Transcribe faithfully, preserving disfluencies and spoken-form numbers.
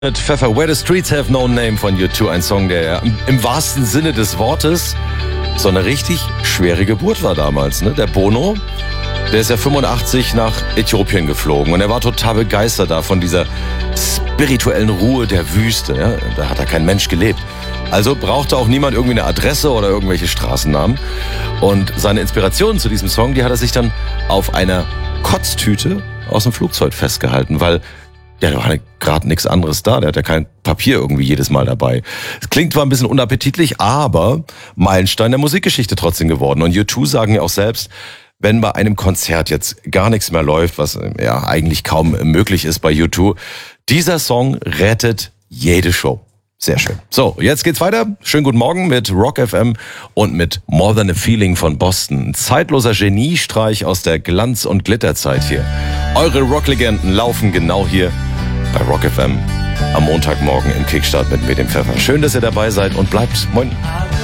Mit Pfeffer, Where the Streets Have No Name von U zwei, ein Song, der im wahrsten Sinne des Wortes so eine richtig schwere Geburt war damals. Ne? Der Bono, der ist ja fünfundachtzig nach Äthiopien geflogen und er war total begeistert da von dieser spirituellen Ruhe der Wüste. Ja? Da hat er kein Mensch gelebt. Also brauchte auch niemand irgendwie eine Adresse oder irgendwelche Straßennamen. Und seine Inspiration zu diesem Song, die hat er sich dann auf einer Kotztüte aus dem Flugzeug festgehalten, weil ja, da war gerade nichts anderes da. Der hat ja kein Papier irgendwie jedes Mal dabei. Es klingt zwar ein bisschen unappetitlich, aber Meilenstein der Musikgeschichte trotzdem geworden. Und U zwei sagen ja auch selbst, wenn bei einem Konzert jetzt gar nichts mehr läuft, was ja eigentlich kaum möglich ist bei U zwei, dieser Song rettet jede Show. Sehr schön. So, jetzt geht's weiter. Schönen guten Morgen mit Rock F M und mit More Than a Feeling von Boston. Ein zeitloser Geniestreich aus der Glanz- und Glitterzeit hier. Eure Rocklegenden laufen genau hier bei Rock F M am Montagmorgen im Kickstart mit mir, dem Pfeffer. Schön, dass ihr dabei seid und bleibt. Moin.